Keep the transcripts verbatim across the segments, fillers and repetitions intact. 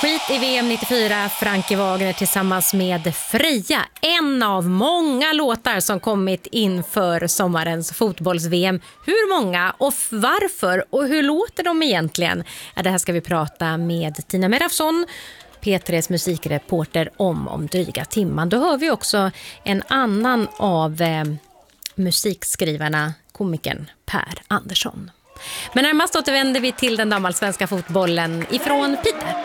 Skit i V M nittiofyra, Frankie Wagner tillsammans med Freja. En av många låtar som kommit inför sommarens fotbolls-V M. Hur många och varför och hur låter de egentligen? Ja, det här ska vi prata med Tina Merafsson, P tre:s musikreporter, om om dryga timman. Då hör vi också en annan av eh, musikskrivarna, komikern Per Andersson. Men närmast återvänder vi till den damallsvenska fotbollen ifrån Piteå.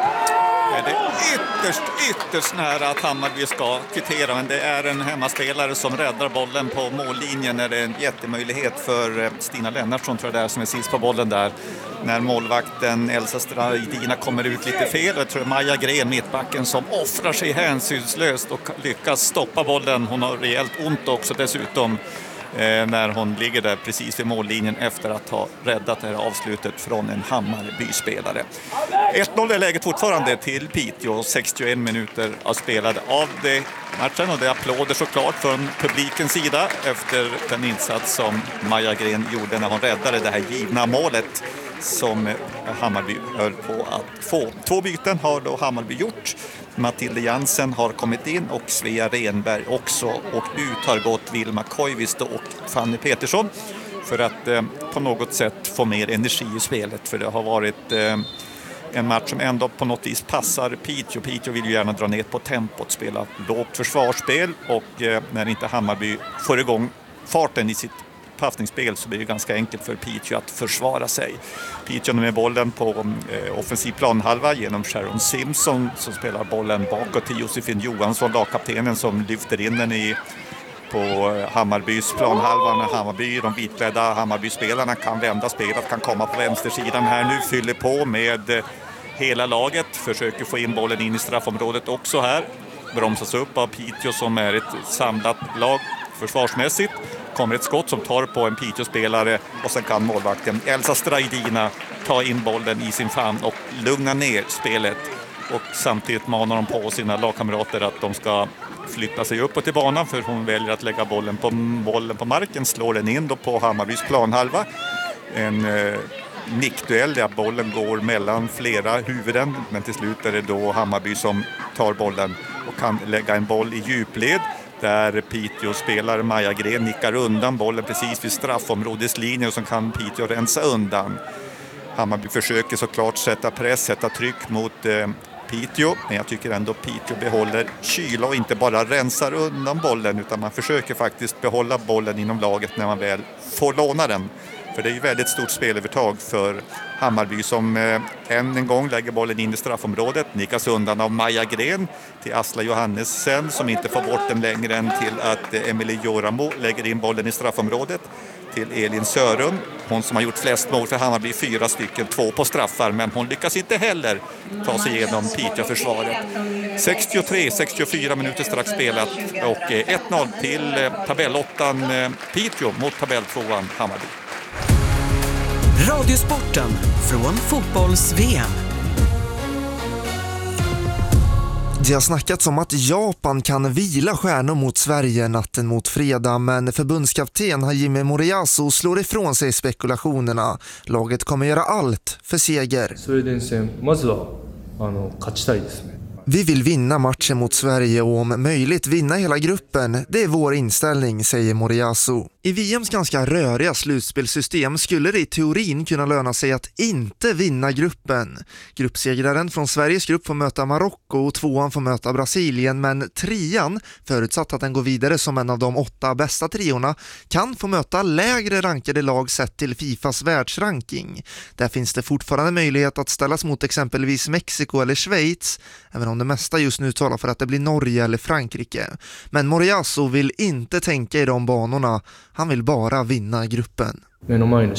Det är ytterst, ytterst nära att Hammarby ska kvittera, men det är en hemmaspelare som räddar bollen på mållinjen när det är en jättemöjlighet för Stina Lennartsson, tror jag det är, som är sist på bollen där. När målvakten Elsa Stradina kommer ut lite fel, jag tror Maja Gren, mittbacken, som offrar sig hänsynslöst och lyckas stoppa bollen. Hon har rejält ont också dessutom eh, när hon ligger där precis vid mållinjen efter att ha räddat det här avslutet från en Hammarby-spelare. ett noll är läget fortfarande till Piteå, sextioen minuter har spelade av det matchen, och det är applåder såklart från publikens sida efter den insats som Maja Gren gjorde när hon räddade det här givna målet som Hammarby höll på att få. Två byten har då Hammarby gjort. Matilda Jansen har kommit in och Svea Renberg också, och ut har gått Vilma Koivisto och Fanny Petersson för att eh, på något sätt få mer energi i spelet, för det har varit eh, en match som ändå på något vis passar Piteå. Piteå vill ju gärna dra ner på tempot, spela lågt försvarsspel, och eh, när inte Hammarby får igång farten i sitt passningsspel så blir det ganska enkelt för Piteå att försvara sig. Piteå med bollen på eh, offensiv planhalva genom Sharon Simpson som spelar bollen bakåt till Josefin Johansson, lagkaptenen, som lyfter in den i på Hammarbys planhalva. När Hammarby, de vitklädda Hammarby-spelarna kan vända spelet, kan komma på vänstersidan här nu, fyller på med hela laget, försöker få in bollen in i straffområdet också här. Bromsas upp av Piteå som är ett samlat lag försvarsmässigt. Kommer ett skott som tar på en Piteå-spelare, och sen kan målvakten Elsa Stradina ta in bollen i sin famn och lugna ner spelet. Och samtidigt manar de på sina lagkamrater att de ska flytta sig uppåt i banan, för hon väljer att lägga bollen på, bollen på marken, slår den in då på Hammarbys planhalva. En eh, nickduell där bollen går mellan flera huvuden, men till slut är det då Hammarby som tar bollen och kan lägga en boll i djupled, där Piteå spelar Maja Gren nickar undan bollen precis vid straffområdeslinjen, och så kan Piteå rensa undan. Hammarby försöker såklart sätta press, sätta tryck mot eh, Piteå, men jag tycker ändå Piteå behåller kyla och inte bara rensar undan bollen, utan man försöker faktiskt behålla bollen inom laget när man väl får låna den. För det är ju väldigt stort spelövertag för Hammarby som eh, än en gång lägger bollen in i straffområdet. Nickas undan av Maja Gren till Asla Johannessen som inte får bort den längre än till att eh, Emilie Joramo lägger in bollen i straffområdet till Elin Sörun. Hon som har gjort flest mål för Hammarby, fyra stycken, två på straffar, men hon lyckas inte heller ta sig igenom Piteå-försvaret. sextiotre sextiofyra minuter strax spelat, och eh, ett noll till eh, tabellåttan eh, Piteå mot tabelltvåan Hammarby. Radiosporten från fotbolls-V M. Det har snackats om att Japan kan vila stjärnor mot Sverige natten mot fredag, men förbundskapten Hajime Moriyasu slår ifrån sig spekulationerna. Laget kommer göra allt för seger. Vi vill vinna matchen mot Sverige och om möjligt vinna hela gruppen. Det är vår inställning, säger Moriyasu. I V M:s ganska röriga slutspelssystem skulle det i teorin kunna löna sig att inte vinna gruppen. Gruppsegraren från Sveriges grupp får möta Marocko och tvåan får möta Brasilien, men trean, förutsatt att den går vidare som en av de åtta bästa triorna, kan få möta lägre rankade lag sett till Fifas världsranking. Där finns det fortfarande möjlighet att ställas mot exempelvis Mexiko eller Schweiz, även om det mesta just nu talar för att det blir Norge eller Frankrike. Men Moriyasu vill inte tänka i de banorna. Han vill bara vinna gruppen. Det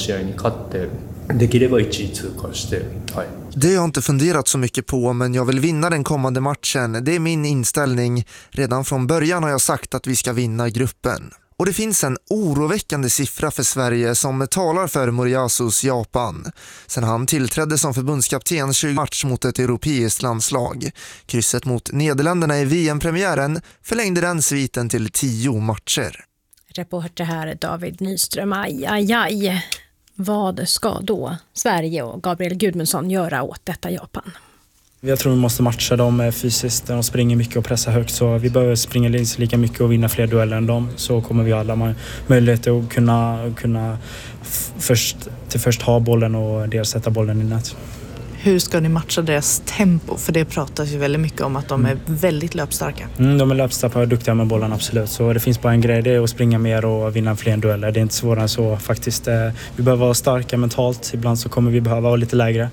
har jag inte funderat så mycket på, men jag vill vinna den kommande matchen. Det är min inställning. Redan från början har jag sagt att vi ska vinna gruppen. Och det finns en oroväckande siffra för Sverige som talar för Moriyasus Japan. Sen han tillträdde som förbundskapten tjugo match mot ett europeiskt landslag. Krysset mot Nederländerna i V M-premiären förlängde den sviten till tio matcher. Reporter här David Nyström. Aj, aj, aj. Vad ska då Sverige och Gabriel Gudmundsson göra åt detta Japan? Jag tror vi måste matcha dem fysiskt. De springer mycket och pressar högt, så vi behöver springa lika mycket och vinna fler dueller än dem. Så kommer vi alla ha möjlighet att kunna, kunna först, till först ha bollen och dels sätta bollen i nät. Hur ska ni matcha deras tempo? För det pratas ju väldigt mycket om att de är väldigt löpstarka. Mm, de är löpstarka och duktiga med bollen, absolut. Så det finns bara en grej, det är att springa mer och vinna fler dueller. Det är inte svårare än så faktiskt. Vi behöver vara starka mentalt. Ibland så kommer vi behöva vara lite lägre.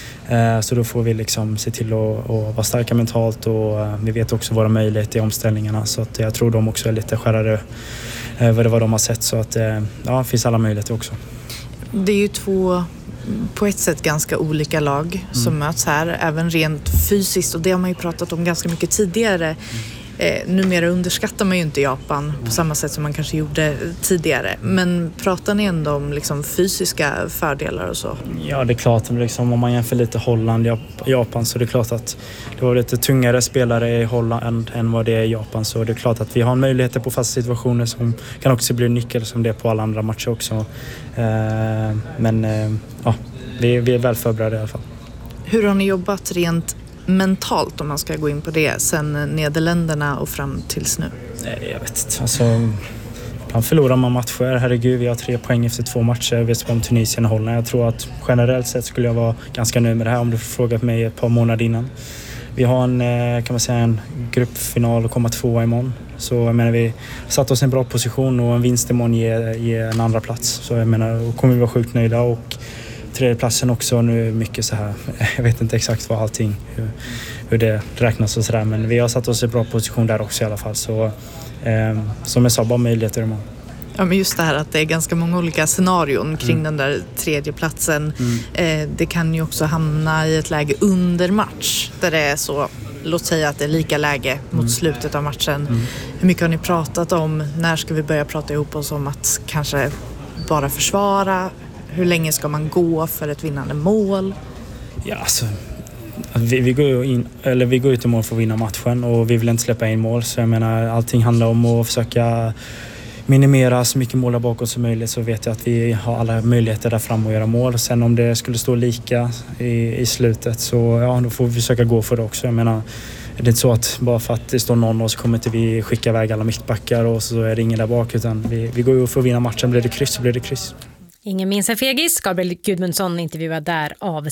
Så då får vi liksom se till att, att vara starka mentalt, och vi vet också våra möjligheter i omställningarna. Så att jag tror de också är lite skärrade över vad de har sett. Så att ja, det finns alla möjligheter också. Det är ju två på ett sätt ganska olika lag som mm. möts här, även rent fysiskt, och det har man ju pratat om ganska mycket tidigare. Mm. Eh, numera underskattar man ju inte Japan mm. på samma sätt som man kanske gjorde tidigare. Men pratar ni ändå om liksom fysiska fördelar och så? Ja, det är klart. Liksom, om man jämför lite Holland och Japan, så är det klart att det var lite tungare spelare i Holland än, än vad det är i Japan. Så det är klart att vi har möjligheter på fasta situationer som kan också bli nyckel som det är på alla andra matcher också. Eh, men eh, ja, vi, vi är väl förberedda i alla fall. Hur har ni jobbat rent mentalt, om man ska gå in på det, sen Nederländerna och fram tills nu? Nej, jag vet inte. Alltså, ibland förlorar man matcher. Herregud, vi har tre poäng efter två matcher. Vi vet om Tunisien och Holland. Jag tror att generellt sett skulle jag vara ganska nöjd med det här om du frågat mig ett par månader innan. Vi har en, kan man säga, en gruppfinal och komma tvåa imorgon. Så jag menar, vi satt oss i en bra position, och en vinst imorgon ger, ger en andra plats. Så jag menar, då kommer vi vara sjukt nöjda, och tredjeplatsen också nu mycket så här. Jag vet inte exakt vad allting, hur, hur det räknas och sådär, men vi har satt oss i bra position där också i alla fall. Så eh, som jag sa, bara möjligheter imorgon. Ja, men just det här att det är ganska många olika scenarion kring mm. den där tredje platsen. Mm. Eh, det kan ju också hamna i ett läge under match där det är så, låt säga att det är lika läge mot mm. slutet av matchen. Mm. Hur mycket har ni pratat om? När ska vi börja prata ihop oss om att kanske bara försvara? Hur länge ska man gå för ett vinnande mål? Ja, alltså, vi, vi, går in, eller vi går ut i mål för att vinna matchen, och vi vill inte släppa in mål. Så jag menar, allting handlar om att försöka minimera så mycket mål bakåt som möjligt, så vet jag att vi har alla möjligheter där fram att göra mål. Sen om det skulle stå lika i, i slutet, så ja, då får vi försöka gå för det också. Jag menar, det är inte så att bara för att det står någon och så kommer inte vi skicka iväg alla mittbackar och så är det ingen där bak, utan vi, vi går ju för att vinna matchen. Blir det kryss så blir det kryss. Ingen minns en fegis. Gabriel Gudmundsson intervjuad där av